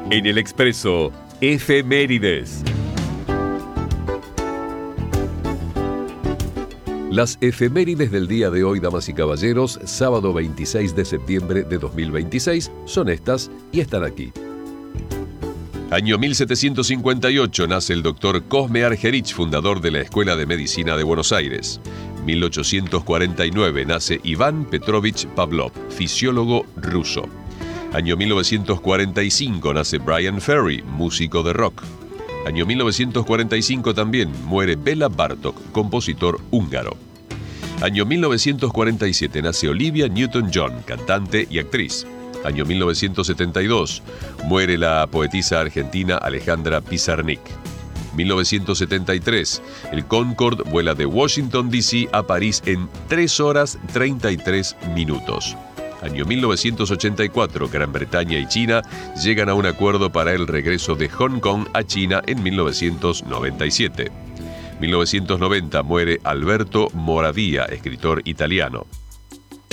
En el Expreso, efemérides. Las efemérides del día de hoy, damas y caballeros, sábado 26 de septiembre de 2026, son estas y están aquí. Año 1758 nace el doctor Cosme Argerich, fundador de la Escuela de Medicina de Buenos Aires. 1849 nace Iván Petrovich Pavlov, fisiólogo ruso. Año 1945 nace Bryan Ferry, músico de rock. Año 1945 también muere Béla Bartók, compositor húngaro. Año 1947 nace Olivia Newton-John, cantante y actriz. Año 1972 muere la poetisa argentina Alejandra Pizarnik. 1973 el Concorde vuela de Washington, D.C. a París en 3 horas 33 minutos. Año 1984, Gran Bretaña y China llegan a un acuerdo para el regreso de Hong Kong a China en 1997. 1990 muere Alberto Moravia, escritor italiano.